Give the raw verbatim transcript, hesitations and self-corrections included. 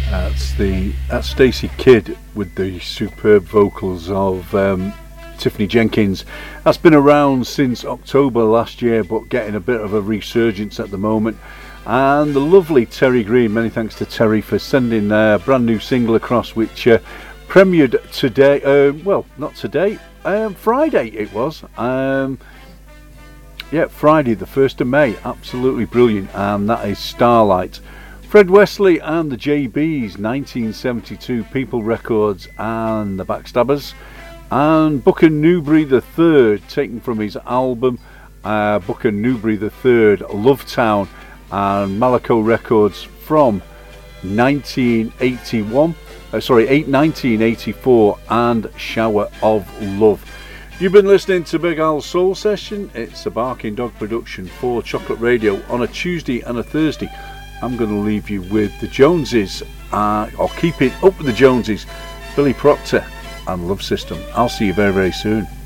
That's the that's Stacey Kidd with the superb vocals of um, Tiffany Jenkins. That's been around since October last year, but getting a bit of a resurgence at the moment. And the lovely Terry Green, many thanks to Terry for sending a brand new single across, which uh, premiered today. Uh, well, not today, um, Friday it was. Um, yeah, Friday the first of May. Absolutely brilliant, and that is Starlight. Fred Wesley and the J Bs, nineteen seventy-two, People Records and the Backstabbers. And Booker Newberry the third, taken from his album uh, Booker Newberry the third, Love Town, and Malaco Records from nineteen eighty-one, uh, sorry, nineteen eighty-four, and Shower of Love. You've been listening to Big Al's Soul Session. It's a Barking Dog production for Chocolate Radio on a Tuesday and a Thursday. I'm going to leave you with the Joneses, uh, or keep it up with the Joneses, Billy Proctor and Love System. I'll see you very, very soon.